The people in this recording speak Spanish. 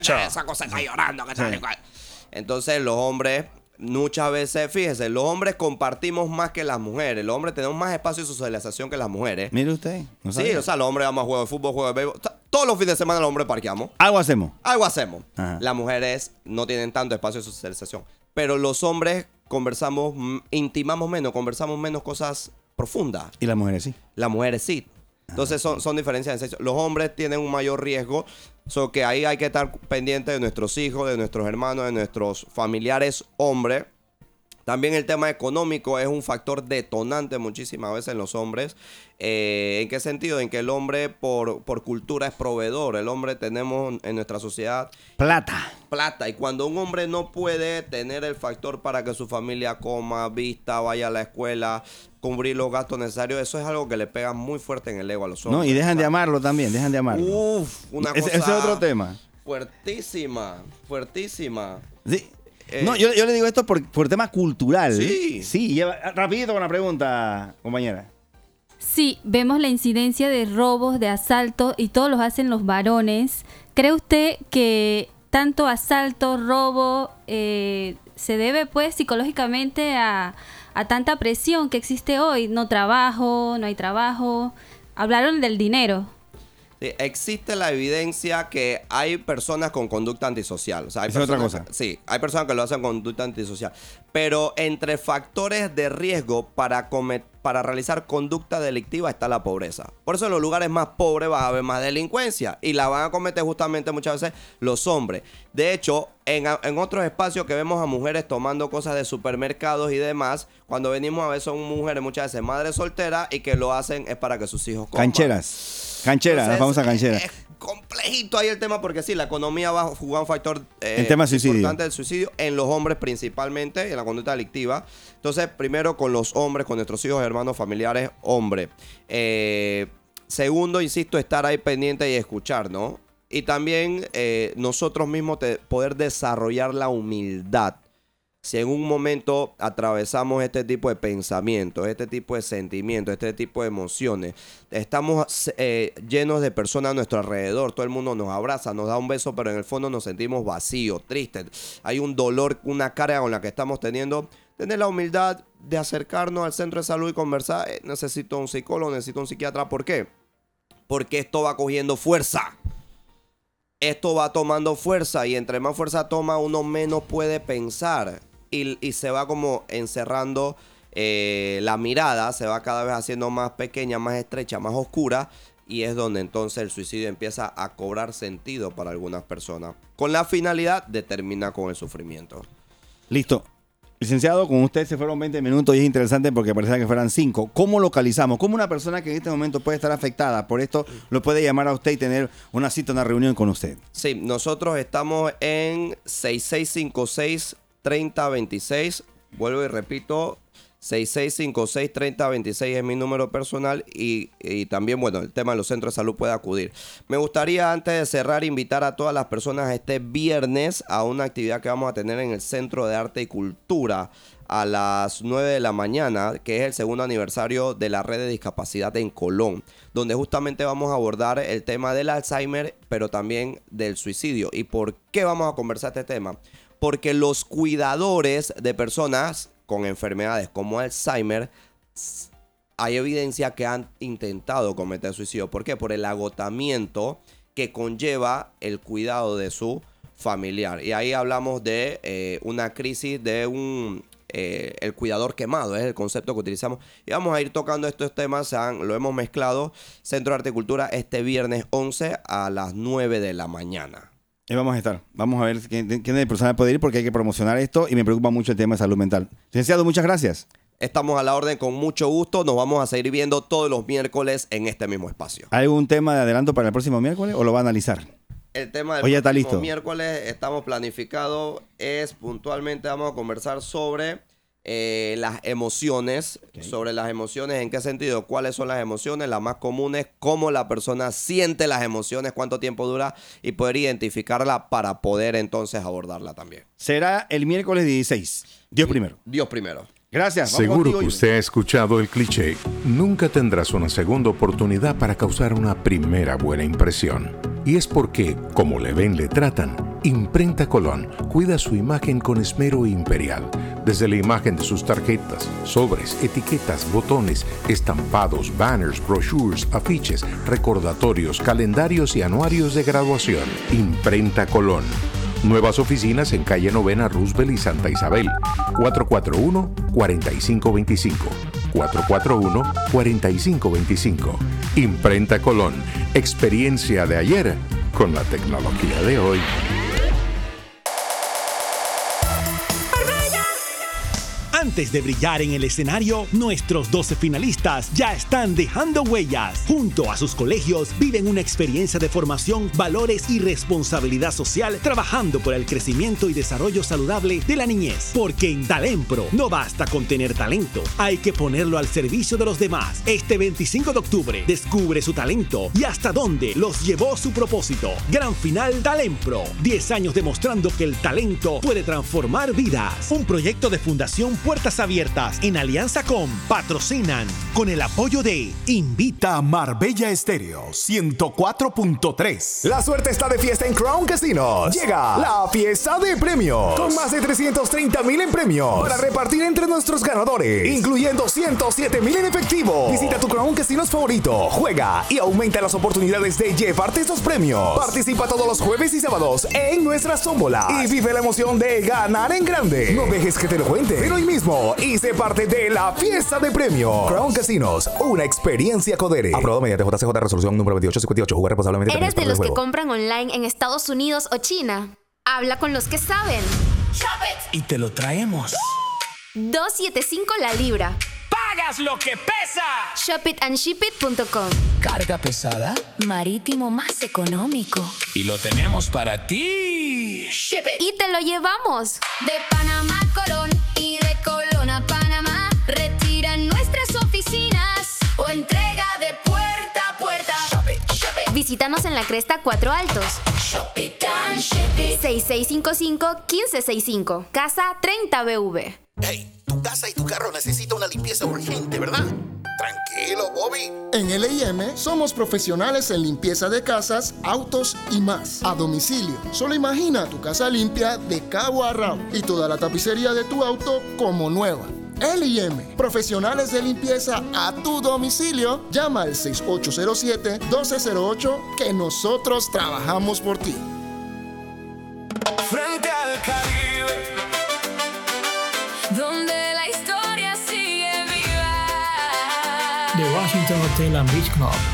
esa cosa está llorando, que tal y cual. Entonces los hombres, muchas veces, fíjese, los hombres compartimos más que las mujeres. Los hombres tenemos más espacio de socialización que las mujeres. Mire usted. No sí, o sea, los hombres vamos a juego de fútbol, juego de béisbol. Todos los fines de semana los hombres parqueamos. Algo hacemos. Algo hacemos. Ajá. Las mujeres no tienen tanto espacio de socialización. Pero los hombres conversamos, intimamos menos, conversamos menos cosas profundas. Y las mujeres sí. Las mujeres sí. Entonces son diferencias de sexo. Los hombres tienen un mayor riesgo, que ahí hay que estar pendiente de nuestros hijos, de nuestros hermanos, de nuestros familiares hombres. También el tema económico es un factor detonante muchísimas veces en los hombres. ¿En qué sentido? En que el hombre por cultura es proveedor. El hombre tenemos en nuestra sociedad plata. Y cuando un hombre no puede tener el factor para que su familia coma, vista, vaya a la escuela, cubrir los gastos necesarios, eso es algo que le pega muy fuerte en el ego a los hombres. No, y dejan de amarlo también, dejan de amarlo. Una cosa ese es otro tema. Fuertísima. Sí. No, yo le digo esto por tema cultural. Sí. Sí, rapidito con la pregunta, compañera. Sí, vemos la incidencia de robos, de asaltos y todos los hacen los varones. ¿Cree usted que tanto asalto, robo, se debe pues psicológicamente a tanta presión que existe hoy? No hay trabajo. Hablaron del dinero. Sí, existe la evidencia que hay personas con conducta antisocial. O sea, hay otra cosa. Sí, hay personas que lo hacen con conducta antisocial. Pero entre factores de riesgo para realizar conducta delictiva está la pobreza. Por eso en los lugares más pobres va a haber más delincuencia. Y la van a cometer justamente muchas veces los hombres. De hecho, en otros espacios que vemos a mujeres tomando cosas de supermercados y demás, cuando venimos a ver son mujeres muchas veces madres solteras y que lo hacen es para que sus hijos coman. Cancheras, la famosa canchera. Es complejito ahí el tema porque sí, la economía va a jugar un factor importante del suicidio en los hombres principalmente, en la conducta delictiva. Entonces, primero con los hombres, con nuestros hijos, hermanos, familiares, hombres. Segundo, insisto, estar ahí pendiente y escuchar, ¿no? Y también nosotros mismos poder desarrollar la humildad. Si en un momento atravesamos este tipo de pensamientos, este tipo de sentimientos, este tipo de emociones, estamos llenos de personas a nuestro alrededor, todo el mundo nos abraza, nos da un beso, pero en el fondo nos sentimos vacíos, tristes, hay un dolor, una carga con la que estamos teniendo, tener la humildad de acercarnos al centro de salud y conversar, necesito un psicólogo, necesito un psiquiatra, ¿por qué? Porque esto va cogiendo fuerza. Esto va tomando fuerza y entre más fuerza toma, uno menos puede pensar. Y se va como encerrando la mirada, se va cada vez haciendo más pequeña, más estrecha, más oscura. Y es donde entonces el suicidio empieza a cobrar sentido para algunas personas. Con la finalidad de terminar con el sufrimiento. Listo. Licenciado, con usted se fueron 20 minutos y es interesante porque parecía que fueran 5. ¿Cómo localizamos? ¿Cómo una persona que en este momento puede estar afectada por esto lo puede llamar a usted y tener una cita, una reunión con usted? Sí, nosotros estamos en 6656-3026. Vuelvo y repito, 6656-3026 es mi número personal y también, bueno, el tema de los centros de salud puede acudir. Me gustaría, antes de cerrar, invitar a todas las personas este viernes a una actividad que vamos a tener en el Centro de Arte y Cultura a las 9 de la mañana, que es el segundo aniversario de la Red de Discapacidad en Colón, donde justamente vamos a abordar el tema del Alzheimer, pero también del suicidio. ¿Y por qué vamos a conversar este tema? Porque los cuidadores de personas con enfermedades como Alzheimer, hay evidencia que han intentado cometer suicidio. ¿Por qué? Por el agotamiento que conlleva el cuidado de su familiar. Y ahí hablamos de una crisis de el cuidador quemado, es el concepto que utilizamos. Y vamos a ir tocando estos temas, lo hemos mezclado. Centro de Arte y Cultura este viernes 11 a las 9 de la mañana. Ahí vamos a estar. Vamos a ver quién de personas puede ir porque hay que promocionar esto y me preocupa mucho el tema de salud mental. Licenciado, muchas gracias. Estamos a la orden con mucho gusto. Nos vamos a seguir viendo todos los miércoles en este mismo espacio. ¿Hay algún tema de adelanto para el próximo miércoles o lo va a analizar? El tema del próximo listo. Miércoles estamos planificados. Puntualmente vamos a conversar sobre las emociones. Okay. Sobre las emociones, ¿en qué sentido? ¿Cuáles son las emociones? Las más comunes, cómo la persona siente las emociones, cuánto tiempo dura y poder identificarla para poder entonces abordarla también. Será el miércoles 16. Dios primero. Dios primero. Gracias. Vamos Seguro contigo, que Jimmy. usted ha escuchado el cliché. Nunca tendrás una segunda oportunidad para causar una primera buena impresión. Y es porque, como le ven, le tratan. Imprenta Colón cuida su imagen con esmero imperial. Desde la imagen de sus tarjetas, sobres, etiquetas, botones, estampados, banners, brochures, afiches, recordatorios, calendarios y anuarios de graduación. Imprenta Colón. Nuevas oficinas en calle Novena, Roosevelt y Santa Isabel. 441-4525. 441-4525. Imprenta Colón. Experiencia de ayer con la tecnología de hoy. Antes de brillar en el escenario, nuestros 12 finalistas ya están dejando huellas. Junto a sus colegios, viven una experiencia de formación, valores y responsabilidad social, trabajando por el crecimiento y desarrollo saludable de la niñez. Porque en Talempro no basta con tener talento, hay que ponerlo al servicio de los demás. Este 25 de octubre, descubre su talento y hasta dónde los llevó su propósito. Gran final Talempro. 10 años demostrando que el talento puede transformar vidas. Un proyecto de Fundación Puertas Abiertas en alianza con Patrocinan, con el apoyo de Invita a Marbella Estéreo 104.3. La suerte está de fiesta en Crown Casinos. Llega la fiesta de premios con más de 330,000 en premios para repartir entre nuestros ganadores, incluyendo 107,000 en efectivo. Visita tu Crown Casinos favorito, juega y aumenta las oportunidades de llevarte estos premios. Participa todos los jueves y sábados en nuestras tómbolas y vive la emoción de ganar en grande. No dejes que te lo cuente, pero hoy mismo y sé parte de la fiesta de premios. Crown Casinos, una experiencia Codere. Aprobado mediante JCJ Resolución número 2858. Jugar responsablemente. ¿Eres de los que compran online en Estados Unidos o China? Habla con los que saben. Y te lo traemos. $2.75 la libra. ¡Pagas lo que pesa! Shopitandshipit.com. Carga pesada. Marítimo más económico. Y lo tenemos para ti. Y te lo llevamos. De Panamá a Colón y de Colón a Panamá. Retira en nuestras oficinas o entrega de puerta a puerta. Visítanos en la Cresta 4 Altos. Shopit and Ship It. 6655-1565. Casa 30BV. Hey, tu casa y tu carro necesita una limpieza urgente, ¿verdad? Tranquilo, Bobby. En L&M somos profesionales en limpieza de casas, autos y más. A domicilio. Solo imagina tu casa limpia de cabo a rabo y toda la tapicería de tu auto como nueva. L&M, profesionales de limpieza a tu domicilio. Llama al 6807-1208 que nosotros trabajamos por ti. Frente al Caribe, Donde la historia sigue viva. The Washington Hotel and Beach Club.